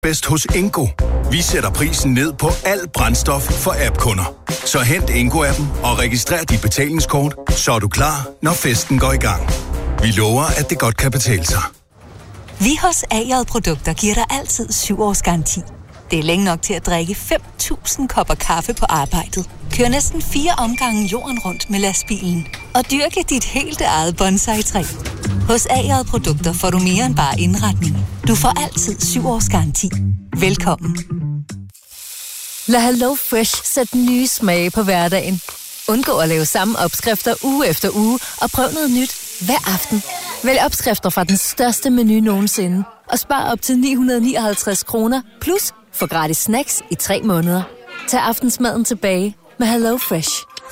Bedst hos Ingo. Vi sætter prisen ned på alt brændstof for app-kunder. Så hent Ingo-appen og registrer dit betalingskort, så er du klar, når festen går i gang. Vi lover, at det godt kan betale sig. Vi hos AJ Produkter giver dig altid 7 års garanti. Det er længe nok til at drikke 5.000 kopper kaffe på arbejdet. Kør næsten 4 omgange jorden rundt med lastbilen. Og dyrke dit helt eget bonsai-træ. Hos AJ Produkter får du mere end bare indretning. Du får altid 7 års garanti. Velkommen. Lad Hello Fresh sætte nye smage på hverdagen. Undgå at lave samme opskrifter uge efter uge, og prøv noget nyt hver aften. Vælg opskrifter fra den største menu nogensinde, og spar op til 959 kroner, plus få gratis snacks i 3 måneder. Tag aftensmaden tilbage med Hello Fresh.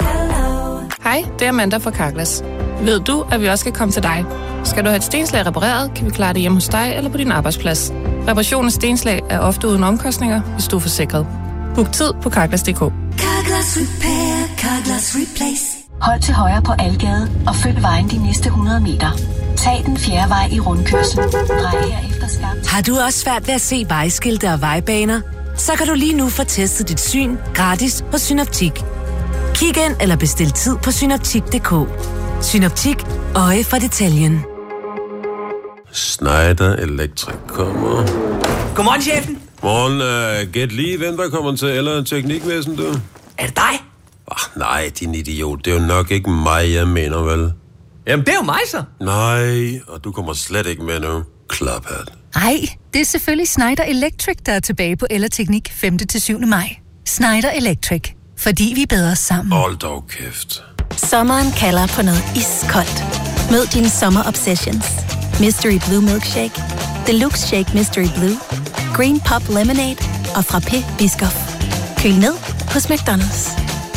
Hej, det er Amanda fra Carglass. Ved du, at vi også skal komme til dig? Skal du have et stenslag repareret, kan vi klare det hjemme hos dig eller på din arbejdsplads. Reparation af stenslag er ofte uden omkostninger, hvis du er forsikret. Book tid på Carglass.dk. Carglass Repair, Carglass Replace. Hold til højre på Algade og følg vejen de næste 100 meter. Tag den 4. vej i rundkørslen. Drej herefter skarpt. Har du også svært ved at se vejskilte og vejbaner? Så kan du lige nu få testet dit syn gratis hos Synoptik. Kig ind eller bestil tid på synoptik.dk. Synoptik. Øje for detaljen. Schneider Electric kommer. Godmorgen, chefen. Morgen, gæt lige, hvem der kommer til eller teknikvæsen, du? Er det dig? Nej, din idiot. Det er jo nok ikke mig, jeg mener, vel? Jamen, det er jo mig, så. Nej, og du kommer slet ikke med nu. Klaphat. Ej, det er selvfølgelig Schneider Electric, der er tilbage på Ellerteknik 5. til 7. maj. Schneider Electric. Fordi vi er bedre sammen. Hold dog kæft. Sommeren kalder på noget iskoldt. Mød dine sommer-obsessions. Mystery Blue Milkshake, Deluxe Shake Mystery Blue, Green Pop Lemonade og Frappé Biscoff. Køl ned hos McDonald's.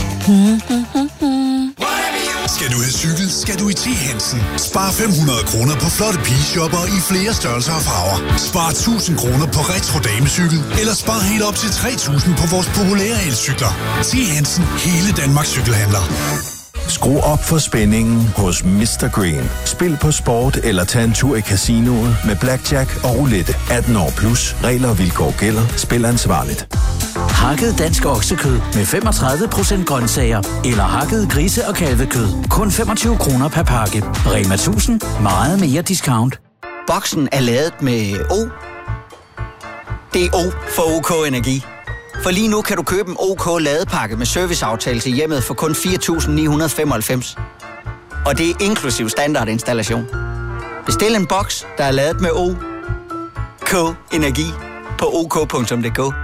Skal du have cykel, skal du i T. Hansen. Spar 500 kroner på flotte pigeshopper i flere størrelser og farver. Spar 1000 kroner på retro damecykel, eller spar helt op til 3000 på vores populære elcykler. T. Hansen, hele Danmarks cykelhandler. Skru op for spændingen hos Mr. Green. Spil på sport eller tag en tur i casinoet med blackjack og roulette. 18 år plus. Regler og vilkår gælder. Spil ansvarligt. Hakket dansk oksekød med 35% grøntsager eller hakket grise- og kalvekød. Kun 25 kroner per pakke. Rema 1000. Meget mere discount. Boksen er lavet med O. Det er O for OK Energi. For lige nu kan du købe en OK ladepakke med serviceaftale til hjemmet for kun 4.995. Og det er inklusiv standardinstallation. Bestil en boks, der er lavet med OK Energi på ok.dk.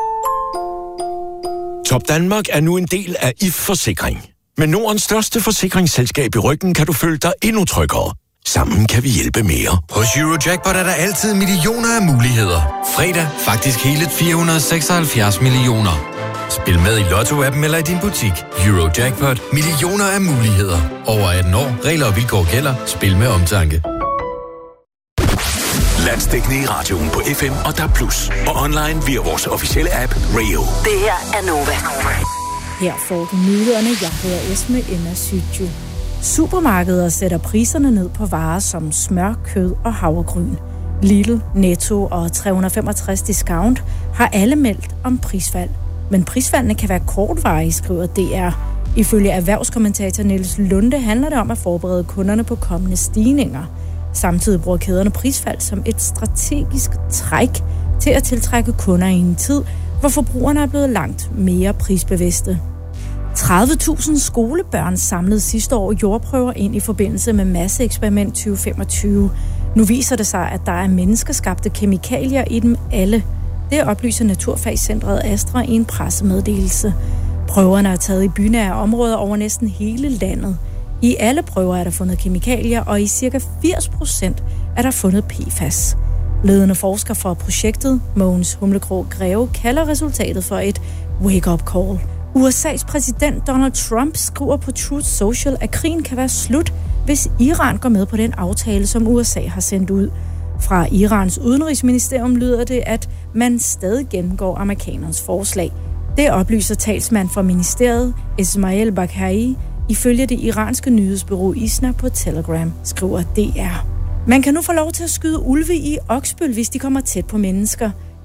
Top Danmark er nu en del af IF Forsikring. Med Nordens største forsikringsselskab i ryggen kan du føle dig endnu tryggere. Sammen kan vi hjælpe mere. Hos Eurojackpot er der altid millioner af muligheder. Fredag faktisk hele 476 millioner. Spil med i Lotto-appen eller i din butik. Eurojackpot. Millioner af muligheder. Over 18 år. Regler og vilkår gælder. Spil med omtanke. Landsdækkende i radioen på FM og DAB+. Og online via vores officielle app Radio. Det her er Nova. Her får du nyhederne. Jeg hedder Esme Emma Sydju. Supermarkeder sætter priserne ned på varer som smør, kød og havregryn. Lidl, Netto og 365 Discount har alle meldt om prisfald. Men prisfaldene kan være kortvarige, skriver DR. Ifølge erhvervskommentator Niels Lunde handler det om at forberede kunderne på kommende stigninger. Samtidig bruger kæderne prisfald som et strategisk træk til at tiltrække kunder i en tid, hvor forbrugerne er blevet langt mere prisbevidste. 30.000 skolebørn samlede sidste år jordprøver ind i forbindelse med Masseeksperiment 2025. Nu viser det sig, at der er menneskeskabte kemikalier i dem alle. Det oplyser Naturfagscentret Astra i en pressemeddelelse. Prøverne er taget i bynære områder over næsten hele landet. I alle prøver er der fundet kemikalier, og i ca. 80% er der fundet PFAS. Ledende forsker for projektet, Mogens Humlekrog Greve, kalder resultatet for et wake-up call. USA's præsident Donald Trump skriver på Truth Social, at krigen kan være slut, hvis Iran går med på den aftale, som USA har sendt ud. Fra Irans udenrigsministerium lyder det, at man stadig gennemgår amerikanernes forslag. Det oplyser talsmand for ministeriet, Ismail Baghai, ifølge det iranske nyhedsbureau ISNA på Telegram, skriver DR. Man kan nu få lov til at skyde ulve i Oksbøl, hvis de kommer tæt på mennesker.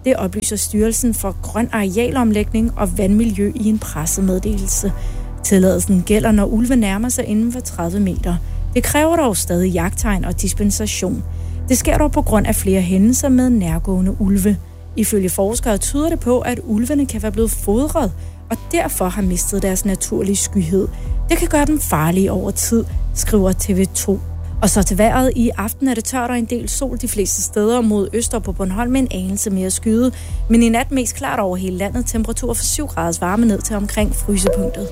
Det oplyser Styrelsen for Grøn Arealomlægning og Vandmiljø i en pressemeddelelse. Tilladelsen gælder, når ulve nærmer sig inden for 30 meter. Det kræver dog stadig jagttegn og dispensation. Det sker dog på grund af flere hændelser med nærgående ulve. Ifølge forskere tyder det på, at ulvene kan være blevet fodret, og derfor har mistet deres naturlige skyhed. Det kan gøre dem farlige over tid, skriver TV2. Og så til vejret. I aften er det tørt og en del sol de fleste steder mod øst og på Bornholm med en anelse mere skyde. Men i nat mest klart over hele landet. Temperatur fra 7 graders varme ned til omkring frysepunktet.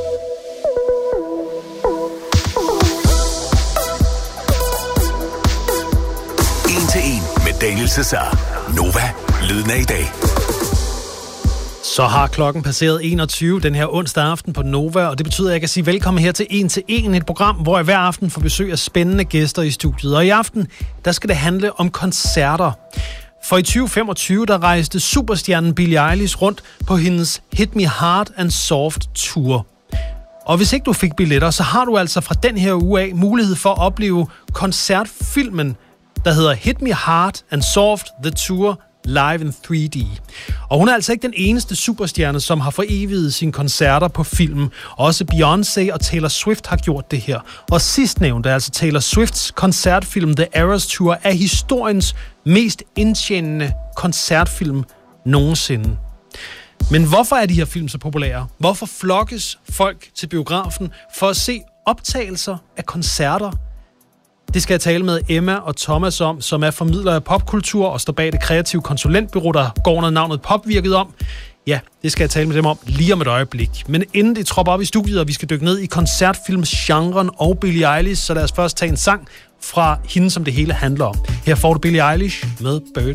Med Daniel Cesar. Nova. Lyden af i dag. Så har klokken passeret 21 den her onsdag aften på Nova, og det betyder, at jeg kan sige velkommen her til 1 til 1, et program, hvor jeg hver aften får besøg af spændende gæster i studiet. Og i aften, der skal det handle om koncerter. For i 2025, der rejste superstjernen Billie Eilish rundt på hendes Hit Me Hard and Soft Tour. Og hvis ikke du fik billetter, så har du altså fra den her uge af mulighed for at opleve koncertfilmen, der hedder Hit Me Hard and Soft The Tour Live in 3D. Og hun er altså ikke den eneste superstjerne, som har foreviget sine koncerter på film. Også Beyoncé og Taylor Swift har gjort det her. Og sidstnævnte, altså Taylor Swifts koncertfilm The Eras Tour, er historiens mest indtjenende koncertfilm nogensinde. Men hvorfor er de her film så populære? Hvorfor flokkes folk til biografen for at se optagelser af koncerter? Det skal jeg tale med Emma og Thomas om, som er formidlere af popkultur og står bag det kreative konsulentbureau, der går under navnet Popvirket om. Ja, det skal jeg tale med dem om lige om et øjeblik. Men inden det tropper op i studiet, og vi skal dykke ned i koncertfilmsgenren og Billie Eilish, så lad os først tage en sang fra hende, som det hele handler om. Her får du Billie Eilish med Bird.